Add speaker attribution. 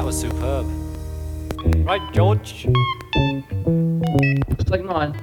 Speaker 1: That was superb. Right, George.
Speaker 2: Just like mine.